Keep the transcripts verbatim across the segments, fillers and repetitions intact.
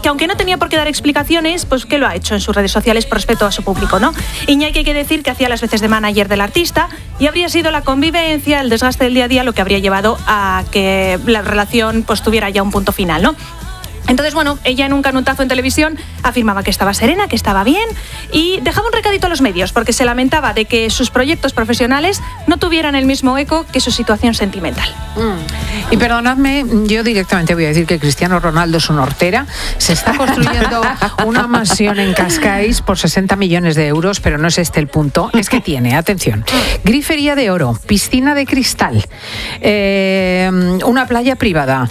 que aunque no tenía por qué dar explicaciones, pues que lo ha hecho en sus redes sociales por respeto a su público, ¿no? Iñaki, hay que decir que hacía las veces de manager del artista y habría sido la convivencia, el desgaste del día a día lo que habría llevado a que la relación pues tuviera ya un punto final, ¿no? Entonces, bueno, ella en un canutazo en televisión afirmaba que estaba serena, que estaba bien y dejaba un recadito a los medios porque se lamentaba de que sus proyectos profesionales no tuvieran el mismo eco que su situación sentimental. Mm. Y perdonadme, yo directamente voy a decir que Cristiano Ronaldo es un hortera. Se está construyendo una mansión en Cascais por sesenta millones de euros, pero no es este el punto. Es que tiene, atención, grifería de oro, piscina de cristal, eh, una playa privada,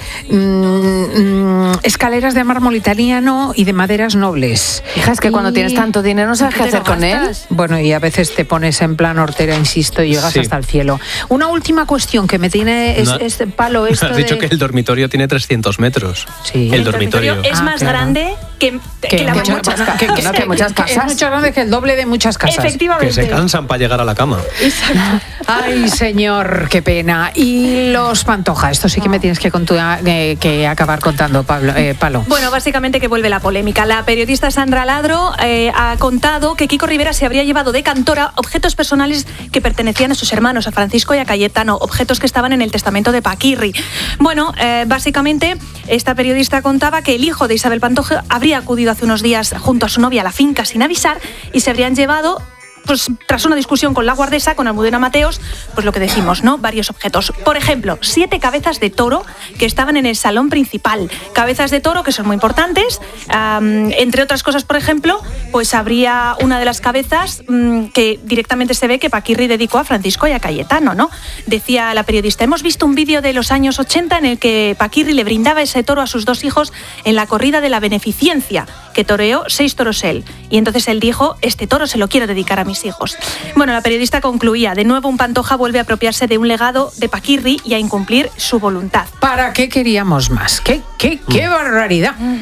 mm, escaleras de mármol italiano y de maderas nobles. Hija, es que y... cuando tienes tanto dinero no sabes qué hacer con él. Bueno, y a veces te pones en plan hortera, insisto, y llegas sí. hasta el cielo. Una última cuestión que me tiene es, no, este palo esto has dicho de... que el dormitorio tiene trescientos metros. Sí. El, el dormitorio, dormitorio es ah, más claro. grande que, que, que, la que, muchas, muchas, ca- que, que, no, que muchas casas. Es mucho grande que el doble de muchas casas. Efectivamente. Que se cansan para llegar a la cama. Exacto. Ay, señor, qué pena. Y los Pantoja, esto sí que me tienes que, contu- eh, que acabar contando, Pablo, eh, Palo. Bueno, básicamente que vuelve la polémica. La periodista Sandra Ladro eh, ha contado que Kiko Rivera se habría llevado de cantora objetos personales que pertenecían a sus hermanos, a Francisco y a Cayetano, objetos que estaban en el testamento de Paquirri. Bueno, eh, básicamente esta periodista contaba que el hijo de Isabel Pantoja habría acudido hace unos días junto a su novia a la finca sin avisar y se habrían llevado, pues tras una discusión con la guardesa, con Almudena Mateos, pues lo que decimos, ¿no? Varios objetos. Por ejemplo, siete cabezas de toro que estaban en el salón principal. Cabezas de toro que son muy importantes. Um, entre otras cosas, por ejemplo, pues habría una de las cabezas um, que directamente se ve que Paquirri dedicó a Francisco y a Cayetano, ¿no? Decía la periodista, hemos visto un vídeo de los años ochenta en el que Paquirri le brindaba ese toro a sus dos hijos en la corrida de la beneficencia, que toreó seis toros él. Y entonces él dijo, este toro se lo quiero dedicar a mis hijos. Bueno, la periodista concluía, de nuevo un Pantoja vuelve a apropiarse de un legado de Paquirri y a incumplir su voluntad. ¿Para qué queríamos más? ¿Qué, qué, qué mm. barbaridad? Mm.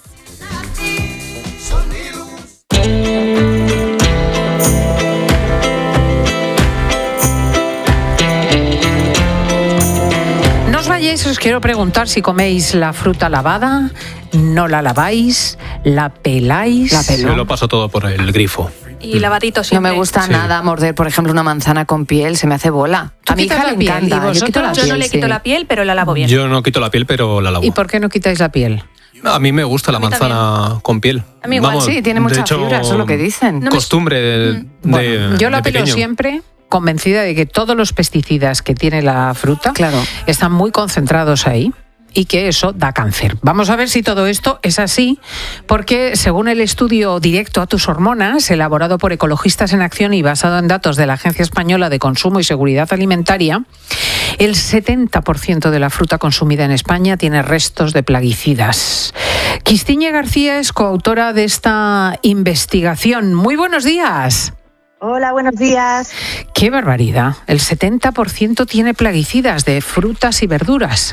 No os vayáis, os quiero preguntar si coméis la fruta lavada, no la laváis, la peláis. La peló. Yo lo paso todo por el grifo. Y lavadito siempre. No me gusta sí. nada morder, por ejemplo, una manzana con piel, se me hace bola. A mi hija le encanta. Yo, quito la yo piel, no le quito sí. la piel, pero la lavo bien. Yo no quito la piel, pero la lavo. ¿Y por qué no quitáis la piel? A mí me gusta la manzana también. Con piel. A mí igual. Vamos, sí, tiene mucha hecho, fibra, eso es lo que dicen. No costumbre de, mm. bueno, de yo la de pelo pequeño. siempre convencida de que todos los pesticidas que tiene la fruta claro. están muy concentrados ahí y que eso da cáncer. Vamos a ver si todo esto es así, porque según el estudio Directo a tus hormonas, elaborado por Ecologistas en Acción y basado en datos de la Agencia Española de Consumo y Seguridad Alimentaria, el setenta por ciento de la fruta consumida en España tiene restos de plaguicidas. Quistiñe García es coautora de esta investigación. Muy buenos días. Hola, buenos días. ¡Qué barbaridad! El setenta por ciento tiene plaguicidas de frutas y verduras.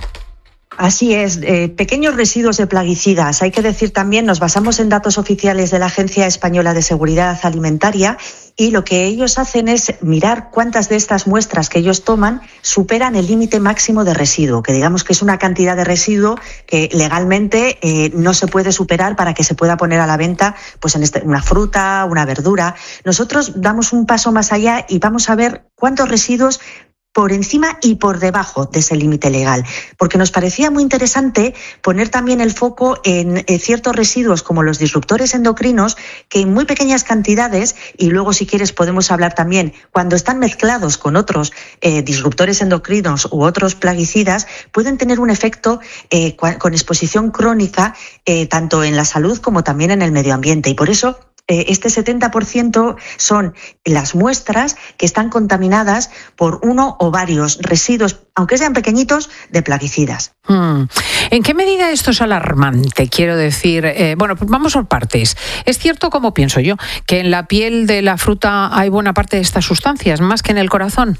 Así es, eh, pequeños residuos de plaguicidas. Hay que decir también, nos basamos en datos oficiales de la Agencia Española de Seguridad Alimentaria y lo que ellos hacen es mirar cuántas de estas muestras que ellos toman superan el límite máximo de residuo, que digamos que es una cantidad de residuo que legalmente eh, no se puede superar para que se pueda poner a la venta pues en este, una fruta, una verdura. Nosotros damos un paso más allá y vamos a ver cuántos residuos por encima y por debajo de ese límite legal, porque nos parecía muy interesante poner también el foco en ciertos residuos como los disruptores endocrinos que en muy pequeñas cantidades, y luego si quieres podemos hablar también cuando están mezclados con otros eh, disruptores endocrinos u otros plaguicidas, pueden tener un efecto eh, con exposición crónica eh, tanto en la salud como también en el medio ambiente, y por eso este setenta por ciento son las muestras que están contaminadas por uno o varios residuos, aunque sean pequeñitos, de plaguicidas. Hmm. ¿En qué medida esto es alarmante? Quiero decir, eh, bueno, pues vamos por partes. Es cierto, como pienso yo, que en la piel de la fruta hay buena parte de estas sustancias, más que en el corazón.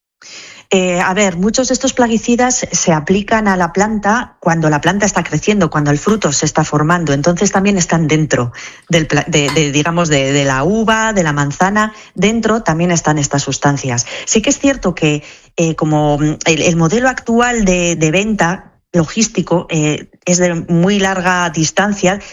Eh, a ver, muchos de estos plaguicidas se aplican a la planta cuando la planta está creciendo, cuando el fruto se está formando. Entonces también están dentro del, de, de, digamos, de, de la uva, de la manzana. Dentro también están estas sustancias. Sí que es cierto que eh, como el, el modelo actual de, de venta logístico eh, es de muy larga distancia,